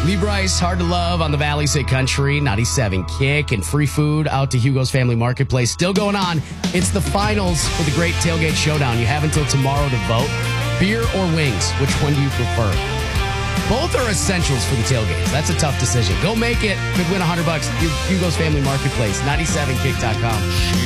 Lee Bryce, Hard to Love on the Valley Say Country, 97 Kick, and free food out to Hugo's Family Marketplace. Still going on. It's the finals for the Great Tailgate Showdown. You have until tomorrow to vote. Beer or wings? Which one do you prefer? Both are essentials for the tailgates. That's a tough decision. Go make it. Could win $100. Hugo's Family Marketplace, 97kick.com.